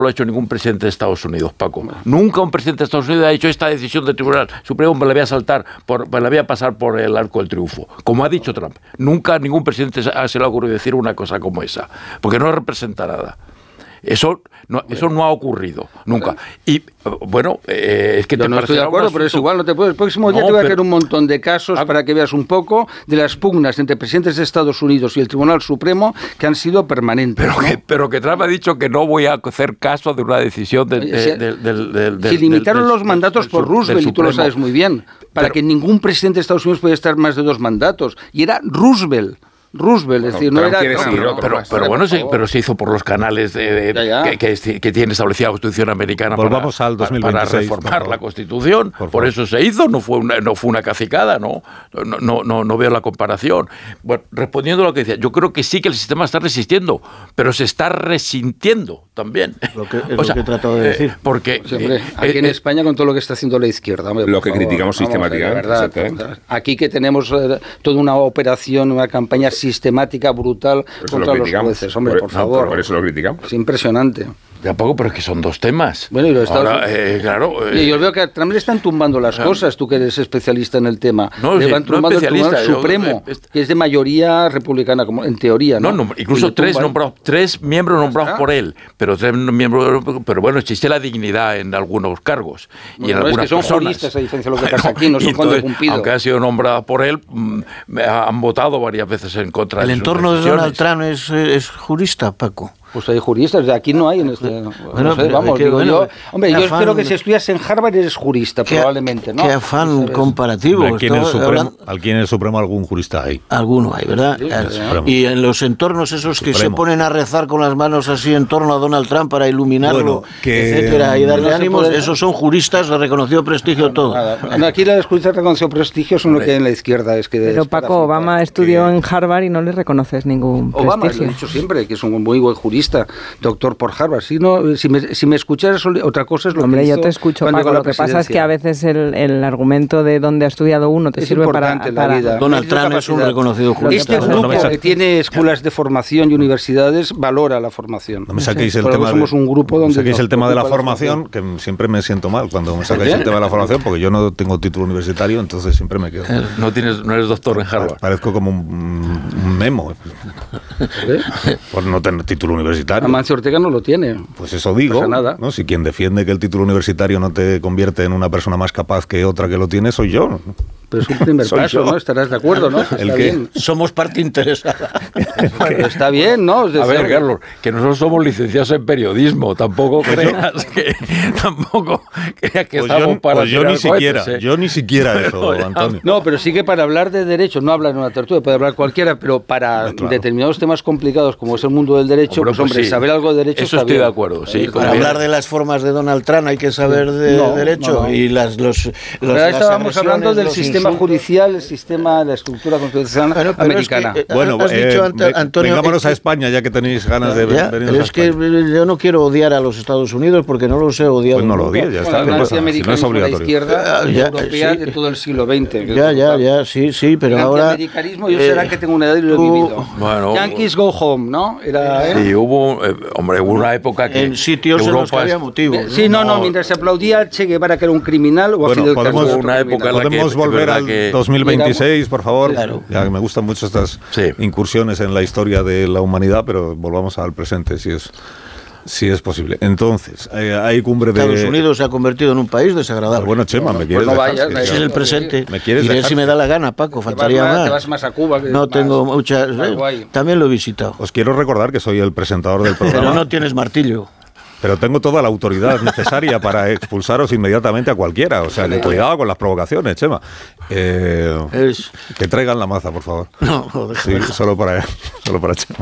lo ha hecho ningún presidente de Estados Unidos, Paco. Nunca un presidente de Estados Unidos ha hecho esta decisión del Tribunal Supremo, me la voy a saltar, me la voy a pasar por el arco del triunfo, como ha dicho Trump. Nunca ningún presidente se le ha ocurrido decir una cosa como esa, porque no representa nada. Eso no ha ocurrido nunca. Y bueno, es que yo no estoy de acuerdo, pero es igual, no te puedes. El próximo día te voy a traer un montón de casos para que veas un poco de las pugnas entre presidentes de Estados Unidos y el Tribunal Supremo que han sido permanentes. Pero que Trump ha dicho que no voy a hacer caso de una decisión si limitaron los mandatos por Roosevelt, y tú lo sabes muy bien, para que ningún presidente de Estados Unidos pudiera estar más de 2 mandatos. Y era Roosevelt, es decir, no era... Pero bueno, pero se hizo por los canales que tiene establecida la Constitución americana. Volvamos al 2026, para reformar la Constitución. Por eso se hizo, no fue una cacicada, no veo la comparación. Bueno, respondiendo a lo que decía, yo creo que sí que el sistema está resistiendo, pero se está resintiendo también. Lo que he tratado de decir. Porque aquí en España, con todo lo que está haciendo la izquierda, hombre, lo que criticamos sistemáticamente. Aquí que tenemos toda una operación, una campaña sistemática, brutal contra los jueces, hombre, por favor. Por eso lo criticamos. Es impresionante. Tampoco, pero es que son 2 temas. Bueno, y ahora, claro. Yo veo que a Trump le están tumbando las cosas, tú que eres especialista en el tema. Le van tumbando el Tribunal Supremo, que es de mayoría republicana, como en teoría, ¿no? Incluso 3 miembros nombrados por él, pero 3 miembros, pero bueno, existe la dignidad en algunos cargos y en algunas personas. Es que son personas. juristas, a diferencia de lo que pasa aquí, no son Conde Cumplido. Aunque ha sido nombrada por él, han votado varias veces en contra de sus decisiones. ¿El entorno de Donald Trump es jurista, Paco? Pues hay juristas, aquí no hay en este... Bueno, no sé, vamos, digo yo... Hombre, yo espero que si estudias en Harvard eres jurista, probablemente, ¿no? Qué afán comparativo. Aquí en el Supremo algún jurista hay. Alguno hay, ¿verdad? Sí. Y en los entornos esos que se ponen a rezar con las manos así en torno a Donald Trump para iluminarlo, etcétera, y darle ánimos, esos son juristas de reconocido prestigio todo. Aquí los juristas de reconocido prestigio son lo que hay en la izquierda. Pero Paco, Obama estudió en Harvard y no le reconoces ningún prestigio. Obama, lo he dicho siempre, que es un muy buen jurista, doctor por Harvard. Si me escucharas, otra cosa es lo que hizo. Yo te escucho, Paco. Lo que pasa es que a veces el argumento de dónde ha estudiado uno te sirve para la vida. Donald Trump es un reconocido jurista. Este grupo que tiene escuelas de formación y universidades valora la formación. No me saquéis el tema. Somos un grupo donde saquéis el tema de la formación, que siempre me siento mal cuando me sacáis el tema de la formación, porque yo no tengo título universitario, entonces siempre me quedo. No eres doctor en Harvard. Parezco como un memo. Por no tener título universitario. Amancio Ortega no lo tiene. Pues eso digo. No pasa nada. ¿No? Si quien defiende que el título universitario no te convierte en una persona más capaz que otra que lo tiene, soy yo. Pero es un primer paso, ¿no? Estarás de acuerdo, ¿no? ¿El qué? Somos parte interesada. Bueno, está bien, ¿no? A ver, Carlos, que nosotros somos licenciados en periodismo. Tampoco creas que estamos para yo ni siquiera eso, Antonio. No, pero sí que para hablar de derecho, no hablar en una tertulia, puede hablar cualquiera, pero para determinados temas complicados como es el mundo del derecho, hombre, saber algo de derecho eso estoy de acuerdo, sí. Para hablar de las formas de Donald Trump hay que saber de derecho y Pero estábamos hablando del sistema judicial, el sistema, la estructura constitucional americana. Antonio, vengámonos a España, ya que tenéis ganas de venir a España. Es que yo no quiero odiar a los Estados Unidos porque no los he odiado. Pues no lo odies, ya está. La antiamericanismo de la izquierda europea de todo el siglo XX. Sí, pero ahora... El antiamericanismo, yo será que tengo una edad y lo he vivido. Bueno, Yankees go home, ¿no? Sí, hubo una época que... En sitios en los que había motivo. Sí, mientras se aplaudía a Che Guevara, que era un criminal, o a Fidel Castro. Podemos volver al 2026, por favor. Claro. Ya que me gustan mucho estas incursiones en la historia de la humanidad, pero volvamos al presente, si es posible. Entonces, hay cumbre de... Estados Unidos se ha convertido en un país desagradable. Bueno, Chema, ¿me quieres dejar? Ese es el presente. ¿Me quieres dejar? si me da la gana, Paco, faltaría más. Te vas más a Cuba. No tengo muchas... También lo he visitado. Os quiero recordar que soy el presentador del programa. Pero no tienes martillo. Pero tengo toda la autoridad necesaria para expulsaros inmediatamente a cualquiera. O sea, cuidado con las provocaciones, Chema. Que traigan la maza, por favor. No, sí, solo para Chema.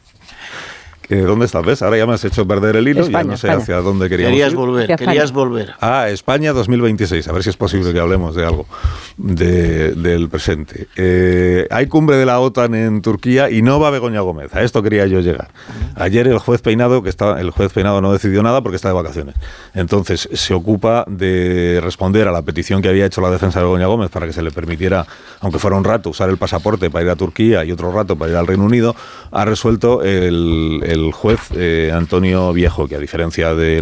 ¿Dónde estás? ¿Ves? Ahora ya me has hecho perder el hilo. España, ya no sé hacia dónde queríamos ir. Querías volver. España 2026. A ver si es posible que hablemos de algo del presente. Hay cumbre de la OTAN en Turquía y no va Begoña Gómez. A esto quería yo llegar. Ayer el juez Peinado no decidió nada porque está de vacaciones. Entonces se ocupa de responder a la petición que había hecho la defensa de Begoña Gómez para que se le permitiera, aunque fuera un rato, usar el pasaporte para ir a Turquía y otro rato para ir al Reino Unido. Ha resuelto el el juez Antonio Viejo, que a diferencia de